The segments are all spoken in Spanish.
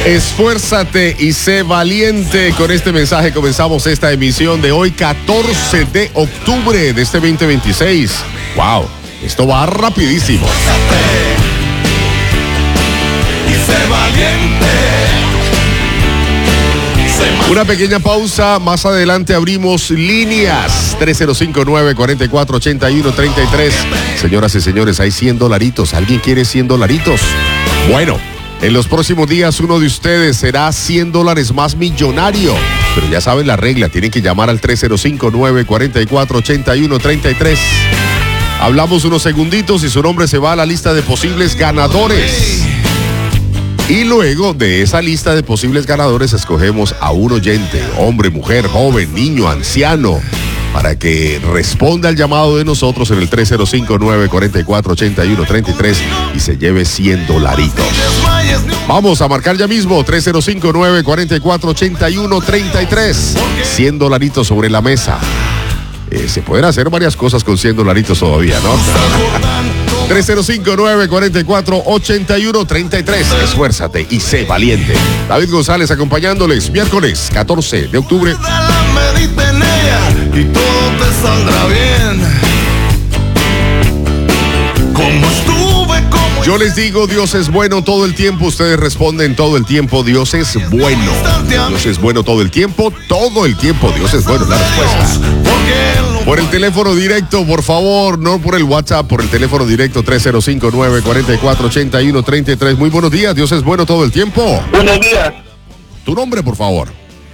Esfuérzate y sé valiente. Con este mensaje comenzamos esta emisión de hoy, 14 de octubre de este 2026. ¡Wow! Esto va rapidísimo. Esfuérzate y sé valiente. Una pequeña pausa, más adelante abrimos líneas 305-944-8133. Señoras y señores, hay $100. ¿Alguien quiere $100? Bueno, en los próximos días uno de ustedes será $100 más millonario. Pero ya saben la regla, tienen que llamar al 305-944-8133. Hablamos unos segunditos y su nombre se va a la lista de posibles ganadores. Y luego de esa lista de posibles ganadores escogemos a un oyente, hombre, mujer, joven, niño, anciano, para que responda al llamado de nosotros en el 305-944-8133 y se lleve $100. Vamos a marcar ya mismo, 305-944-8133. $100 sobre la mesa. Se pueden hacer varias cosas con $100 todavía, ¿no? 305-944-8133. Esfuérzate y sé valiente. David González acompañándoles, miércoles 14 de octubre. Medita en ella y todo te saldrá bien. Como estuve, como Yo les digo, Dios es bueno todo el tiempo. Ustedes responden todo el tiempo. Dios es bueno. Dios es bueno todo el tiempo. Todo el tiempo. Dios es bueno. La respuesta. Por el teléfono directo, por favor, no por el WhatsApp, por el teléfono directo 305-944-8133. Muy buenos días, Dios es bueno todo el tiempo. Buenos días. Tu nombre, por favor.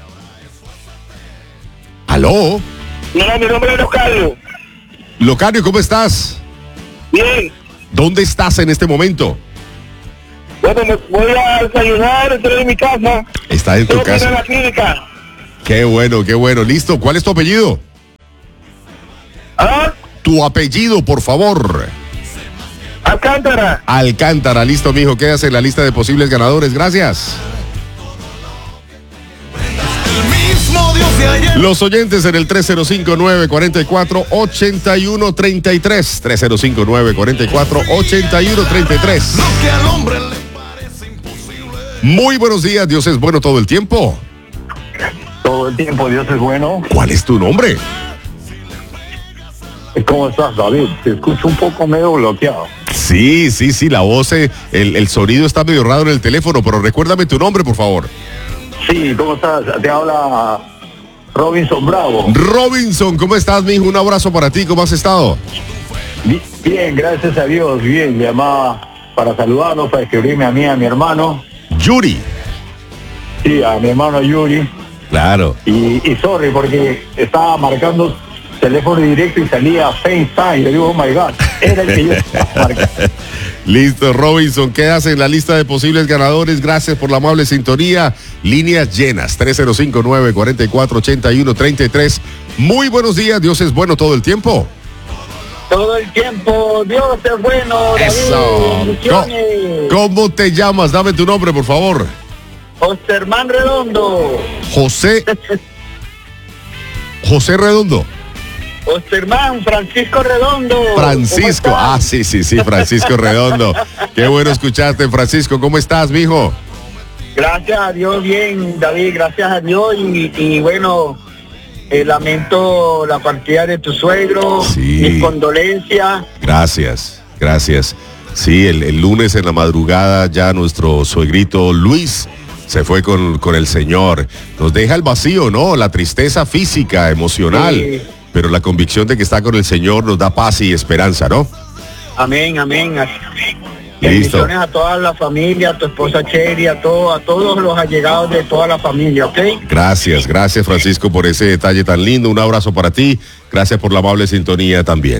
¿Aló? Mira, mi nombre es Locario. Locario, ¿cómo estás? Bien. ¿Dónde estás en este momento? Bueno, me voy a desayunar, estoy en mi casa. Está en tu Tengo que ir a casa. la clínica. Qué bueno, qué bueno. Listo, ¿cuál es tu apellido? ¿Ah? Tu apellido, por favor. Alcántara. Alcántara, listo, mijo. Quedas en la lista de posibles ganadores. Gracias. el mismo Dios de ayer. Los oyentes en el 305-944-8133. 305-944-8133. Lo que al hombre le parece imposible. Muy buenos días, Dios es bueno todo el tiempo. Todo el tiempo Dios es bueno. ¿Cuál es tu nombre? ¿Cómo estás, David? Te escucho un poco medio bloqueado. Sí, la voz, el sonido está medio raro en el teléfono, pero recuérdame tu nombre, por favor. Sí, ¿cómo estás? Te habla Robinson Bravo. Robinson, ¿cómo estás, mijo? Un abrazo para ti, ¿cómo has estado? Bien, gracias a Dios, bien. Llamaba para saludarlos, para escribirme a mí, a mi hermano. Yuri. Sí, a mi hermano Yuri. Claro. Y sorry, porque estaba marcando teléfono directo y salía FaceTime. Le digo, oh my God, era el que yo estaba marcando. Listo, Robinson, quedas en la lista de posibles ganadores. Gracias por la amable sintonía. Líneas llenas, 305-944-8133. Muy buenos días, Dios es bueno todo el tiempo. Todo el tiempo, Dios es bueno. Eso. Bendiciones. ¿Cómo te llamas? Dame tu nombre, por favor. Osterman Redondo. José Redondo. Osterman, Francisco Redondo. Francisco. ¿Cómo estás? Sí, Francisco Redondo. Qué bueno escucharte, Francisco. ¿Cómo estás, mijo? Gracias a Dios, bien, David, gracias a Dios. Y bueno, lamento la partida de tu suegro. Sí. Mis condolencias. Gracias. Sí, el lunes en la madrugada ya nuestro suegrito Luis se fue con el Señor. Nos deja el vacío, ¿no? La tristeza física, emocional. Sí. Pero la convicción de que está con el Señor nos da paz y esperanza, ¿no? Amén. Listo. Bendiciones a toda la familia, a tu esposa Cheri, a todos los allegados de toda la familia, ¿ok? Gracias, Francisco, por ese detalle tan lindo. Un abrazo para ti. Gracias por la amable sintonía también.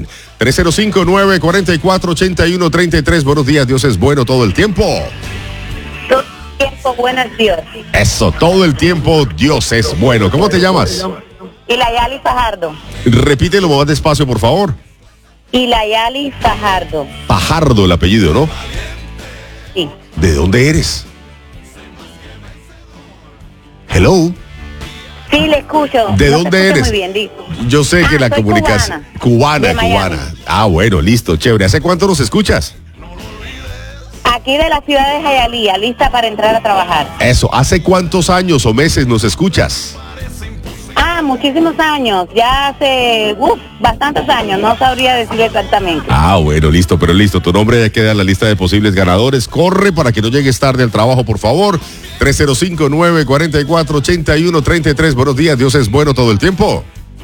305-944-8133. Buenos días, Dios es bueno todo el tiempo. Todo el tiempo, buenos Dios. Eso, todo el tiempo Dios es bueno. ¿Cómo te llamas? Ilayali Fajardo. Repítelo más despacio, por favor. Ilayali Fajardo. Fajardo el apellido, ¿no? Sí. ¿De dónde eres? Hello. Sí, le escucho. ¿De No dónde se escucha eres? Muy bien, digo. Yo sé que la soy comunicación... cubana. De Miami. Cubana. Ah, bueno, listo, chévere. ¿Hace cuánto nos escuchas? Aquí de la ciudad de Hialeah, lista para entrar a trabajar. Eso, ¿hace cuántos años o meses nos escuchas? Muchísimos años, ya hace bastantes años, no sabría decir exactamente. Bueno, listo, pero listo. Tu nombre ya queda en la lista de posibles ganadores. Corre para que no llegues tarde al trabajo, por favor. 305-944-8133. Buenos días, Dios es bueno todo el tiempo.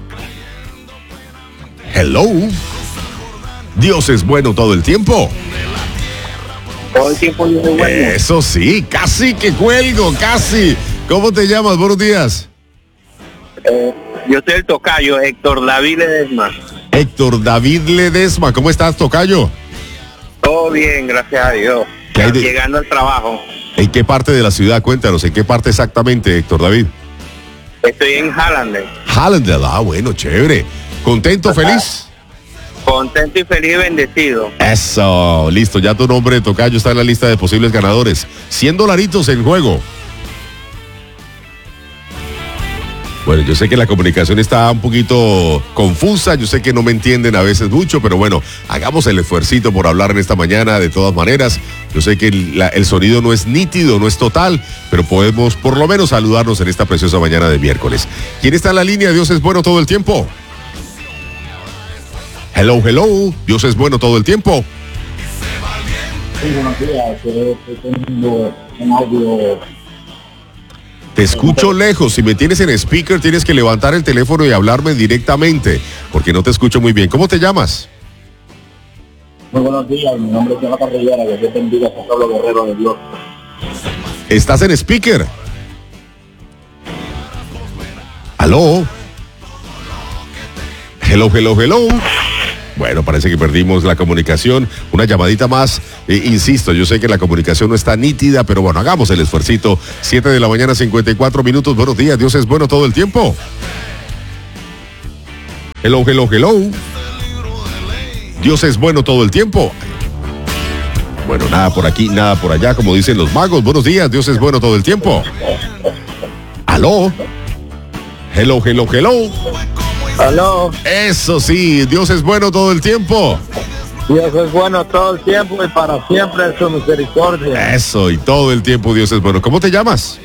Hello. Dios es bueno todo el tiempo. Todo el tiempo Dios es bueno. Eso sí, casi que cuelgo, casi. ¿Cómo te llamas? Buenos días. Yo soy el tocayo, Héctor David Ledesma. Héctor David Ledesma, ¿cómo estás, tocayo? Todo bien, gracias a Dios. ¿Qué hay de- Llegando al trabajo. ¿En qué parte de la ciudad? Cuéntanos, ¿en qué parte exactamente, Héctor David? Estoy en Hallandale. Hallandale, bueno, chévere. ¿Contento, feliz? Contento y feliz y bendecido. Eso, listo, ya tu nombre, tocayo, está en la lista de posibles ganadores. $100 en juego. Bueno, yo sé que la comunicación está un poquito confusa, yo sé que no me entienden a veces mucho, pero bueno, hagamos el esfuercito por hablar en esta mañana de todas maneras. Yo sé que el sonido no es nítido, no es total, pero podemos por lo menos saludarnos en esta preciosa mañana de miércoles. ¿Quién está en la línea? Dios es bueno todo el tiempo. Hello, hello. Dios es bueno todo el tiempo. Sí, buenos días. Estoy teniendo un audio. Te escucho lejos. Si me tienes en speaker, tienes que levantar el teléfono y hablarme directamente, porque no te escucho muy bien. ¿Cómo te llamas? Muy buenos días. Mi nombre es Jonathan Rivera. Que Dios bendiga a ese pueblo guerrero de Dios. ¿Estás en speaker? ¿Aló? Hello, hello, hello. Bueno, parece que perdimos la comunicación. Una llamadita más. Insisto, yo sé que la comunicación no está nítida, pero bueno, hagamos el esfuercito. 7 de la mañana, 54 minutos. Buenos días, Dios es bueno todo el tiempo. Hello, hello, hello. Dios es bueno todo el tiempo. Bueno, nada por aquí, nada por allá, como dicen los magos. Buenos días, Dios es bueno todo el tiempo. ¿Aló? Hello, hello, hello. Aló, Eso sí, Dios es bueno todo el tiempo. Dios es bueno todo el tiempo y para siempre es su misericordia. Eso, y todo el tiempo Dios es bueno. ¿Cómo te llamas?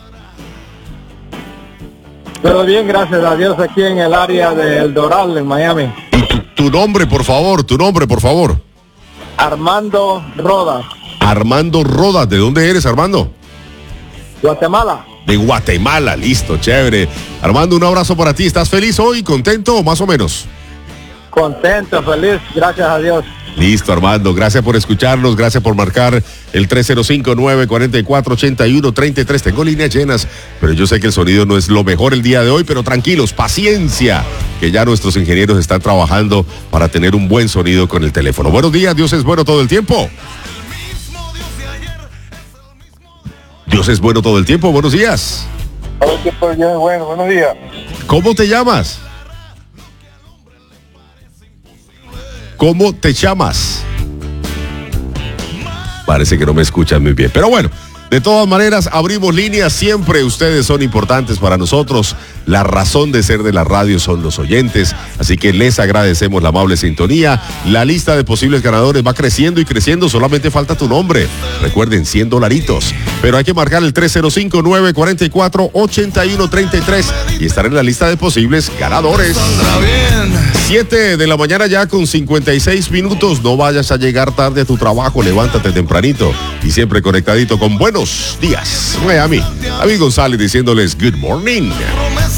Pero bien, gracias a Dios, aquí en el área de El Doral, en Miami. Y tu nombre, por favor, tu nombre, por favor. Armando Rodas, Armando Rodas. ¿De dónde eres, Armando? Guatemala. De Guatemala, listo, chévere. Armando, un abrazo para ti. ¿Estás feliz hoy? ¿Contento o más o menos? Contento, feliz, gracias a Dios. Listo, Armando. Gracias por escucharnos. Gracias por marcar el 305-944-8133. Tengo líneas llenas, pero yo sé que el sonido no es lo mejor el día de hoy, pero tranquilos, paciencia, que ya nuestros ingenieros están trabajando para tener un buen sonido con el teléfono. Buenos días, Dios es bueno todo el tiempo. Dios es bueno todo el tiempo. Buenos días. Todo el tiempo Dios es bueno, buenos días. ¿Cómo te llamas? ¿Cómo te llamas? Parece que no me escuchan muy bien, pero bueno, de todas maneras abrimos líneas, siempre ustedes son importantes para nosotros, la razón de ser de la radio son los oyentes, así que les agradecemos la amable sintonía. La lista de posibles ganadores va creciendo y creciendo, solamente falta tu nombre. Recuerden, $100, pero hay que marcar el 305-944-8133 y estar en la lista de posibles ganadores. 7 de la mañana ya con 56 minutos. No vayas a llegar tarde a tu trabajo, levántate tempranito y siempre conectadito con Buenos Días Miami. David González diciéndoles good morning.